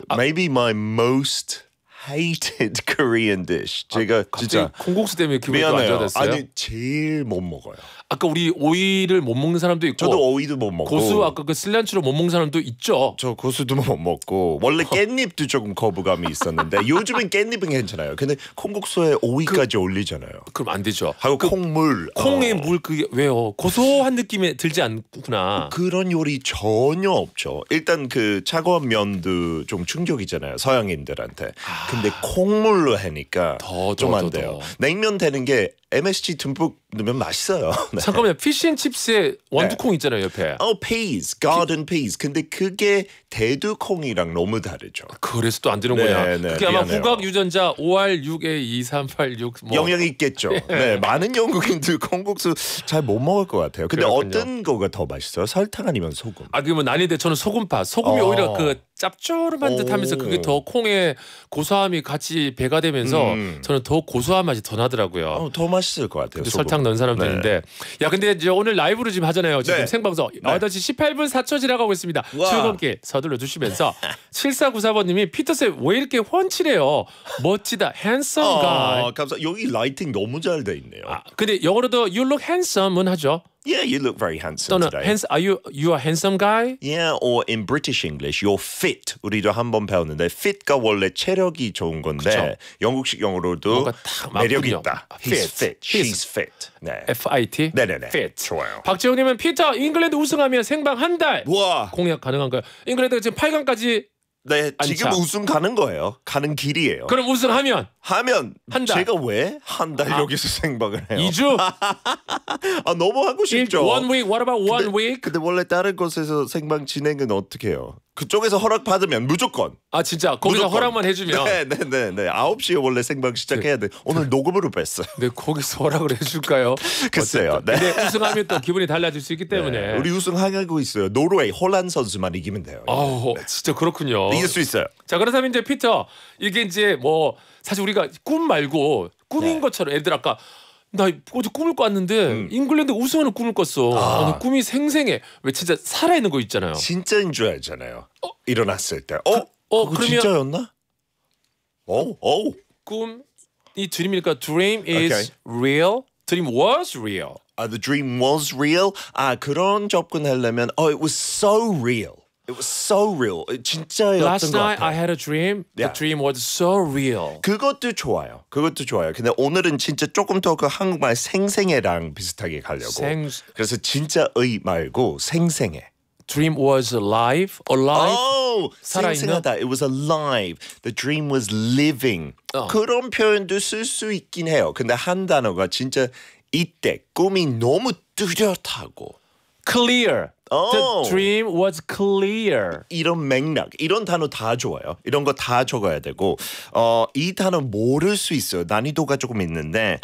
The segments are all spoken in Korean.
maybe my most hated Korean dish. 제가 진짜 콩국수 때문에 기분이 안 미안해요. 좋아졌어요. 아니 제일 못 먹어요. 아까 우리 오이를 못 먹는 사람도 있고 저도 오이도 못 먹고 고수 아까 그 슬란츠로 못 먹는 사람도 있죠. 저 고수도 못 먹고 원래 깻잎도 조금 거부감이 있었는데 요즘은 깻잎은 괜찮아요. 근데 콩국수에 오이까지 올리잖아요. 그럼 안 되죠. 하고 콩물 콩에 물 그게 왜요? 고소한 느낌이 들지 않구나. 그런 요리 전혀 없죠. 일단 그 차가운 면도 좀 충격이잖아요. 서양인들한테. 근데 콩물로 하니까 좀 안 돼요. 냉면 되는 게 MSG 듬뿍 넣으면 맛있어요. 네. 잠깐만요. 피쉬앤칩스에 완두콩 있잖아요 옆에. peas, garden peas. 근데 그게 대두콩이랑 너무 다르죠. 그래서 또 안 되는구나. 네, 네, 그게 아마 미안해요. 후각 유전자 5R6A2386 뭐. 영향이 있겠죠. 네, 많은 영국인들 콩국수 잘 못 먹을 것 같아요. 근데 그렇군요. 어떤 거가 더 맛있어요? 설탕 아니면 소금? 아 그러면 난인데 저는 소금파. 소금이 오히려 그 짭조름한 듯하면서 그게 더 콩의 고소함이 같이 배가 되면서 저는 더 고소한 맛이 더 나더라고요. 더 맛있을 것 같아요. 근데 소금. 설탕 넣은 사람들인데 야 근데 이제 오늘 라이브로 지금 하잖아요. 지금 네. 생방송 8시 18분 4초 지나가고 있습니다. 와. 즐겁게 서둘러 주시면서 7494번님이 피터쌤 왜 이렇게 훤칠해요? 멋지다. handsome guy. 감사. 여기 라이팅 너무 잘 돼 있네요. 아, 근데 영어로도 you look handsome은 하죠. Yeah, you look very handsome 또는 today. are you a handsome guy? Yeah, or in British English, you're fit. 우리도 한번 배웠는데 fit가 원래 체력이 좋은 건데 그쵸. 영국식 영어로도 뭔가 딱 매력 맞군요. 있다. Fit. He's fit. She's fit. 네. FIT? 네네네. fit. 좋아요. 박지영님은 피터 잉글랜드 우승하면 생방 한 달. 와. 공약 가능한가요? 잉글랜드가 지금 8강까지 네, 지금 안차. 우승 가는 거예요. 가는 길이에요. 그럼 우승하면 하면 한 달. 제가 왜 한 달 여기서 생방을 해요? 2주? 너무 하고 싶죠. one week? What about one week? 근데 원래 다른 곳에서 생방 진행은 어떻게 해요? 그쪽에서 허락 받으면 무조건. 아 진짜 거기서 무조건. 허락만 해주면 네. 9시에 원래 생방 시작해야 돼. 오늘 녹음으로 뺐어요. 네 거기서 허락을 해줄까요? 글쎄요. 네. 근데 우승하면 또 기분이 달라질 수 있기 때문에 우리 우승하고 있어요. 노르웨이, 홀란드 선수만 이기면 돼요. 진짜 그렇군요. 이길 수 있어요. 자 그렇다면 이제 피터 이게 이제 뭐 사실 우리가 꿈 말고 꿈인 네. 것처럼 애들 아까 나 어제 꿈을 꿨는데 잉글랜드 우승하는 꿈을 꿨어. 나 꿈이 생생해. 왜 진짜 살아있는 거 있잖아요. 진짜인 줄 알잖아요. 일어났을 때. 그거 그러면 진짜였나? 꿈이 드림이니까 dream is real. dream was real. The dream was real. 그런 접근하려면 it was so real. It was so real. 진짜였던 Last 것 night I 같아요. had a dream. The Yeah. dream was so real. 그것도 좋아요. 근데 오늘은 진짜 조금 더 그 한국말 생생해랑 비슷하게 가려고. 그래서 진짜의 말고 생생해. Dream was alive. 살아있는? 생생하다. It was alive. The dream was living. 그런 표현도 쓸 수 있긴 해요. 근데 한 단어가 진짜 이때 꿈이 너무 뚜렷하고 Clear. The dream was clear. 이런 맥락, 이런 단어 다 좋아요. 이런 거 다 적어야 되고 이 단어 모를 수 있어요. 난이도가 조금 있는데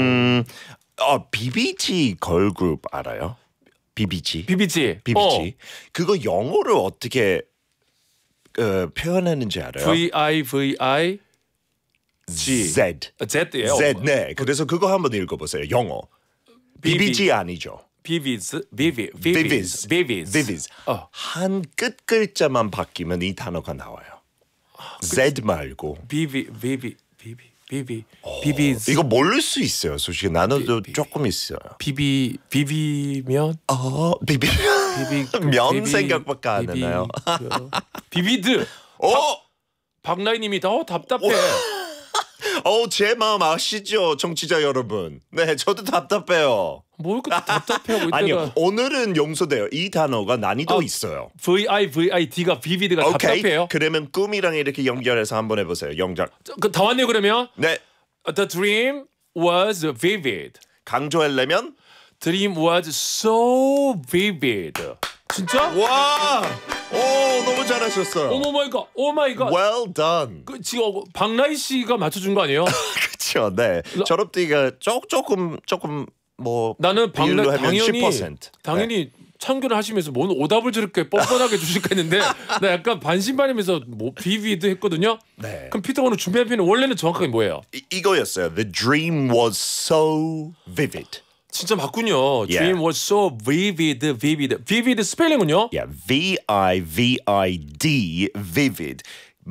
BBG 걸그룹 알아요? BBG. 그거 영어로 어떻게 표현하는지 알아요? VIVI Z. Z예요. Z. 네. 그래서 그거 한번 읽어보세요. 영어. BBG 아니죠. Vivids. 한 끝 글자만 바뀌면 이 단어가 나와요. Z 말고. Vivids. 이거 모를 수 있어요. 솔직히 나눠도 조금 있어요. 비비면 면 생각밖에 안 나요. 비비드. 박나희님이 더 답답해. 제 마음 아시죠, 정치자 여러분? 네, 저도 답답해요. 뭘 그렇게 답답해하고 있다가. 아니요, 오늘은 용서돼요. 이 단어가 난이도 있어요. VIVID가 비비드가 답답해요. 그러면 꿈이랑 이렇게 연결해서 한번 해보세요. 영작. 다 왔네요 그러면. 네. The dream was vivid. 강조하려면 Dream was so vivid. 진짜? 와, 너무 잘하셨어요. 오 마이 갓. Well done. 지금 박나희 씨가 맞춰준 거 아니에요? 그렇죠. 네. 졸업디가 조금 뭐 나는 비율로 하면 당연히 10%. 참견을 하시면서 뭔 오답을 저렇게 뻔뻔하게 주실까 했는데 나 약간 반신반의면서 뭐 비비드 했거든요. 네. 그럼 피터 오늘 준비한 표현은 원래는 정확하게 뭐예요? 이거였어요. The dream was so vivid. 진짜 맞군요. Dream was so vivid. Vivid 스펠링은요? Yeah, VIVID, vivid.